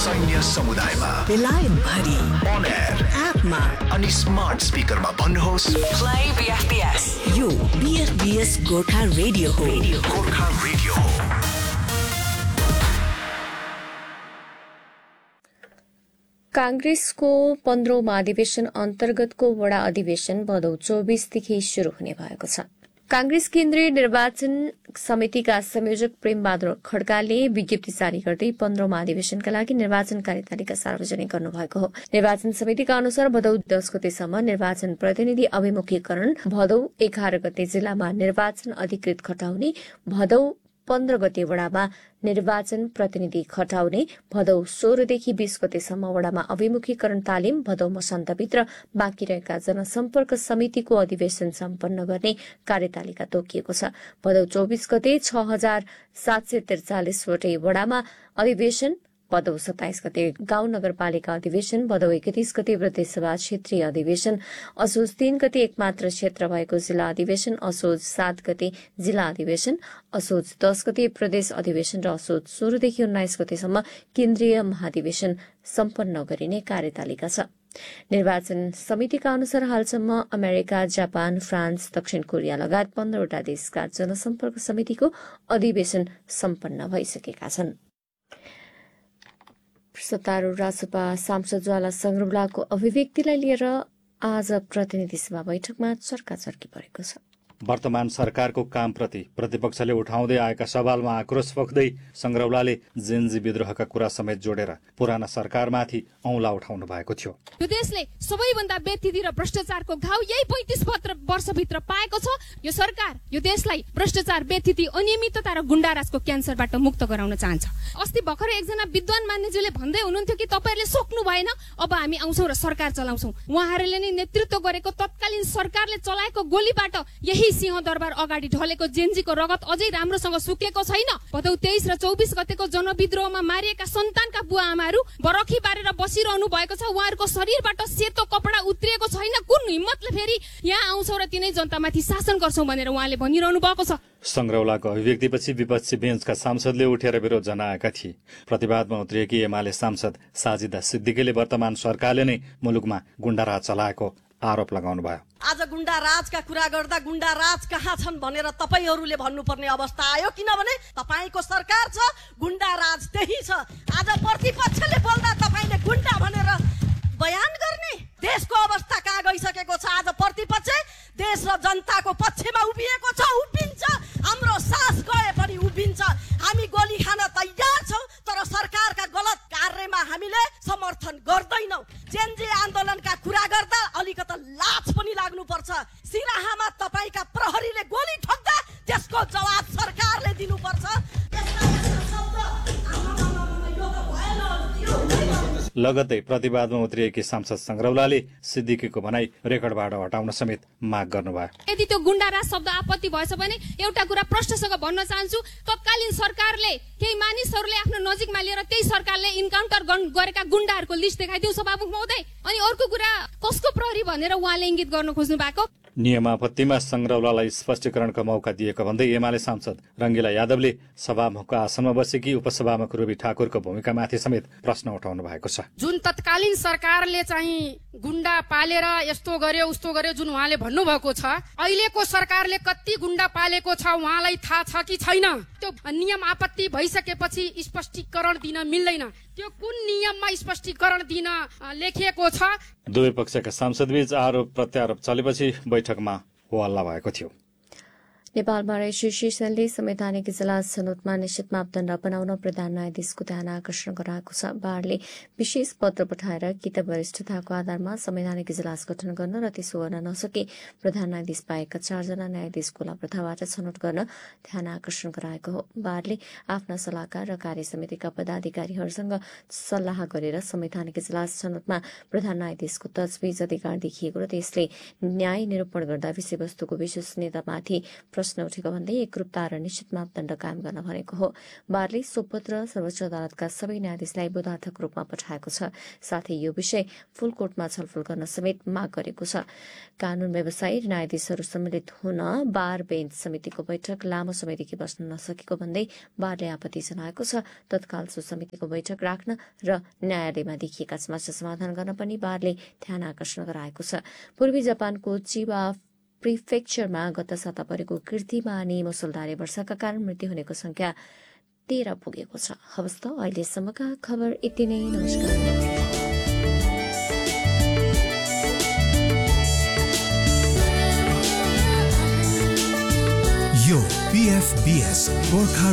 सैन्य समुदायमा बेलायत भरि अन एयर एपमा अनि स्मार्ट स्पिकरमा भन्नुहोस् प्ले बीएफबीएस। यो बीएफबीएस गोर्खा रेडियो हो। गोर्खा रेडियो हो। कांग्रेसको 15औं महाधिवेशन अन्तर्गतको वडा अधिवेशन भदौ 24 देखि शुरू हुने भएको छ। कांग्रेस केन्द्रीय निर्वाचन समितिका संयोजक प्रेमबहादुर खड्काले विज्ञप्ति जारी गर्दै 15औं महाधिवेशनका लागि निर्वाचन कार्यतालिका सार्वजनिक गर्नुभएको हो। निर्वाचन समितिका अनुसार भदौ 10 गतेसम्म निर्वाचन प्रतिनिधि अभिमुखीकरण, भदौ 11 गते जिल्लामा निर्वाचन अधिकृत खटाउने, भदौ 15 गते वडामा निर्वाचन प्रतिनिधि खटाउने, भदौ 16 देखि 20 गतेसम्म वडामा अभिमुखीकरण तालिम, भदौ मसान्तभित्र बाँकी रहेका जनसम्पर्क समितिको अधिवेशन सम्पन्न गर्ने कार्यतालिका तोकिएको छ। भदौ 24 गते 6743 वटै वडामा अधिवेशन, भदौ 27 गते गाउँ नगरपालिका अधिवेशन, भदौ 31 गते प्रदेशसभा क्षेत्रीय अधिवेशन, असोज 3 गते एकमात्र क्षेत्र भएको जिल्ला अधिवेशन, असोज 7 गते जिल्ला अधिवेशन, असोज 10 गते प्रदेश अधिवेशन र असोज 16 देखि 19 गतेसम्म केन्द्रीय महाधिवेशन सम्पन्न गरिने कार्यतालिका छ। निर्वाचन समितिका अनुसार हालसम्म अमेरिका, जापान, फ्रान्स, दक्षिण कोरिया लगायत 15वटा देशका जनसम्पर्क समितिको अधिवेशन सम्पन्न भइसकेका छन्। सत्तारूढ़ रासपा सांसद ज्वाला संग्रौलाको अभिव्यक्तिलाई लिएर आज प्रतिनिधि सभा बैठकमा चर्काचर्की परेको छ। वर्तमान सरकारको कामप्रति प्रतिपक्षले उठाउँदै आएका सवालमा आक्रोश पोख्दै संग्रौलाले जेनजी विद्रोहका कुरा समेत जोडेर पुराना सरकारमाथि औंला उठाउनु भएको थियो। यो देशले सबैभन्दा व्यथिति र भ्रष्टाचारको घाउ यही 35 वर्षभित्र पाएको छ। यो सरकार यो देशलाई भ्रष्टाचार, व्यथिति, अनियमितता र गुण्डाराजको क्यान्सरबाट मुक्त गराउन चाहन्छ। अस्ति भर्खरै एकजना विद्वान मान्यज्यूले भन्दै हुनुहुन्थ्यो कि तपाईहरुले सोच्नु भएन, अब हामी आउँछौं र सरकार चलाउँछौं। उहाँहरूले नै नेतृत्व गरेको तत्कालीन सरकारले चलाएको गोलीबाट यही सिंहदरबार अगाडि ढलेको जेनजीको रगत अझै राम्रोसँग सुकेको छैन। भदौ 23 र 24 गतेको जनविद्रोहमा मारिएका सन्तानका बुवा आमाहरू बरखी बारेर बसिरहनु भएको छ। उहाँहरूको शरीरबाट सेतो कपडा उत्रिएको छैन। कुन हिम्मतले फेरि यहाँ आउँछौ र तिनै जनतामाथि शासन गर्छौ भनेर उहाँले भनिरहनु भएको छ। संग्रौलाको अभिव्यक्तिपछि विपक्षी बेन्चका सांसदले उठेर विरोध जनाएका थिए। प्रतिवादमा उत्रिएकी एमाले सांसद साजिदा सिद्दिकीले वर्तमान सरकारले नै मुलुकमा गुण्डाराज चलाएको आरोप लगाउनुभयो। आज गुण्डा राजका कुरा गर्दा गुण्डा राज कहाँ छन् भनेर तपाईहरूले भन्नुपर्ने अवस्था आयो, किनभने तपाईको सरकार छ, गुण्डा राज त्यही छ। आज प्रतिपक्षले बोल्दा तपाईले गुण्डा भनेर बयान गर्ने? देशको अवस्था कहाँ गइसकेको छ। आज प्रतिपक्ष देश र जनताको पक्षमा उभिएको छ, उभिन्छ। हाम्रो सास गए पनि उभिन्छ। हामी गोली खान तयार छौं, तर सरकारका गलत कार्यमा हामीले समर्थन गर्दैनौं। जेनजी आन्दोलनका कुरा गर्दा अलिकति लाज पनि लाग्नुपर्छ। सिराहामा तपाईका प्रहरीले गोली ठोक्दा त्यसको जवाब सरकारले दिनुपर्छ। लगत्तै प्रतिवादमा उत्रिएकी सांसद संग्रौलाले सिद्दिकीको भनाई रेकर्डबाट हटाउन समेत माग गर्नुभयो। यदि त्यो गुण्डाराज शब्द आपत्ति भएछ भने एउटा कुरा प्रश्नसँग भन्न चाहन्छु, तत्कालीन सरकारले केही मानिसहरूले आफ्नो नजिकमा लिएर त्यही सरकारले इन्काउन्टर गरेका गुण्डाहरूको लिस्ट देखाइदियो सभामुख महोदय। अनि अर्को कुरा कसको प्रहरी भनेर उहाँले इंगित गर्न खोज्नु भएको? नियम आपत्तिमा संग्रौलालाई स्पष्टीकरणको मौका दिएको भन्दै एमाले सांसद रंगिला यादवले सभामुखको आसनमा बसेकी उपसभामुख रुबी ठाकुरको भूमिकामाथि समेत प्रश्न उठाउनु भएको छ। जुन तत्कालीन सरकारले चाहिँ गुण्डा पालेर यस्तो गर्यो उस्तो गर्यो जुन उहाँले भन्नुभएको छ, अहिलेको सरकारले कति गुण्डा पालेको छ उहाँलाई थाहा छ कि छैन? त्यो नियम आपत्ति भइसकेपछि स्पष्टीकरण दिन मिल्दैन। त्यो कुन नियममा स्पष्टीकरण दिन लेखिएको छ? दुवै पक्षका सांसदबीच आरोप प्रत्यारोप चलेपछि बैठकमा हो हल्ला भएको थियो। नेपालमा एसोसिएसनले संवैधानिक इजलास छनौटमा निश्चित मापदण्ड बनाउन प्रधान न्यायाधीशको ध्यान आकर्षण गराएको छ। बारले विशेष पत्र पठाएर कि त वरिष्ठताको आधारमा संवैधानिक इजलास गठन गर्न र त्यसो गर्न नसके प्रधान न्यायाधीश बाहेकका 4 जना न्यायाधीश खुला प्रथाबाट छनौट गर्न ध्यान आकर्षण गराएको हो। बारले आफ्ना सल्लाहकार र कार्य समितिका पदाधिकारीहरूसँग सल्लाह गरेर संवैधानिक इजलास छनौटमा प्रधान न्यायाधीशको तजविज अधिकार देखिएको र त्यसले न्याय निरूपण गर्दा विषयवस्तुको विश्वसनीयतामाथि प्रश्न उठेको भन्दै एकरूपता र निश्चित मापदण्ड कायम गर्न भनेको हो। बारले सोपत्र सर्वोच्च अदालतका सबै न्यायाधीशलाई बोधार्थक रूपमा पठाएको छ। साथै यो विषय फुल कोर्टमा छलफल गर्न समेत माग गरेको छ। कानून व्यवसायी न्यायाधीशहरू सम्मिलित हुन बार बेन्च समितिको बैठक लामो समयदेखि बस्न नसकेको भन्दै बारले आपत्ति जनाएको छ। तत्काल सो समितिको बैठक राख्न र न्यायालयमा देखिएका समस्या समाधान गर्न पनि बारले ध्यान आकर्षण गराएको छ। पूर्वी जापानको चिबा प्रिफेक्चरमा गत साता परेको कीर्तिमा अनि मुसलधारे वर्षाका कारण मृत्यु हुनेको संख्या 13 पुगेको छ। हवस् त अहिलेसम्मका खबर यति नै। नमस्कार। यो PFBS गोर्खा